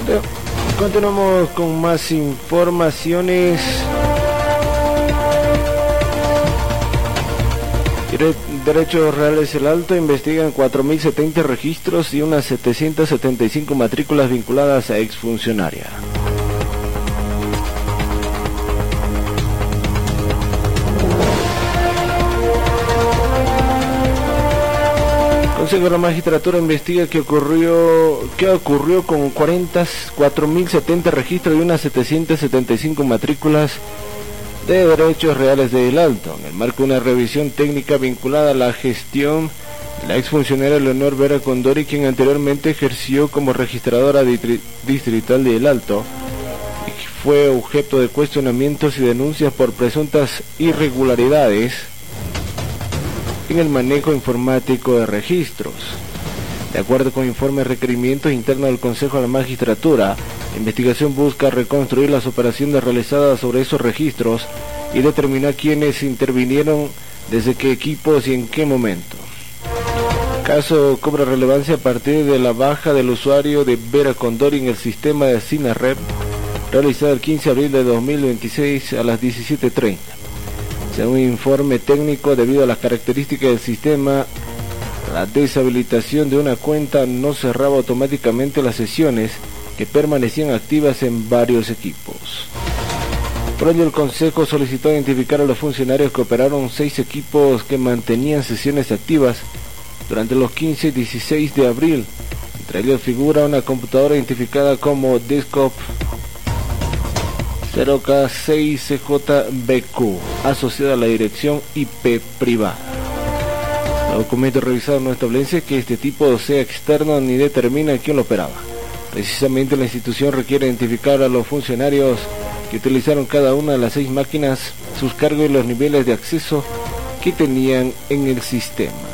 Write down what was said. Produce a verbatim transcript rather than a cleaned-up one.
Continuamos con más informaciones. Derechos Reales El Alto investigan cuatro mil setenta registros y unas setecientas setenta y cinco matrículas vinculadas a exfuncionaria. Consejo de la Magistratura investiga qué ocurrió, qué ocurrió con cuatro mil setenta registros y unas setecientas setenta y cinco matrículas de Derechos Reales de El Alto, en el marco de una revisión técnica vinculada a la gestión de la exfuncionaria Leonor Vera Condori, quien anteriormente ejerció como registradora distrital de El Alto y fue objeto de cuestionamientos y denuncias por presuntas irregularidades en el manejo informático de registros. De acuerdo con informes requerimientos internos del Consejo de la Magistratura, la investigación busca reconstruir las operaciones realizadas sobre esos registros y determinar quiénes intervinieron, desde qué equipos y en qué momento. El caso cobra relevancia a partir de la baja del usuario de Vera Condori en el sistema de SINAREP, realizada el quince de abril de dos mil veintiséis a las diecisiete treinta. Según un informe técnico, debido a las características del sistema, la deshabilitación de una cuenta no cerraba automáticamente las sesiones que permanecían activas en varios equipos. Por ello, el Consejo solicitó identificar a los funcionarios que operaron seis equipos que mantenían sesiones activas durante los quince y dieciséis de abril. Entre ellos figura una computadora identificada como Desktop cero K seis C J B Q, asociada a la dirección I P privada. El documento revisado no establece que este tipo sea externo ni determina quién lo operaba. Precisamente la institución requiere identificar a los funcionarios que utilizaron cada una de las seis máquinas, sus cargos y los niveles de acceso que tenían en el sistema.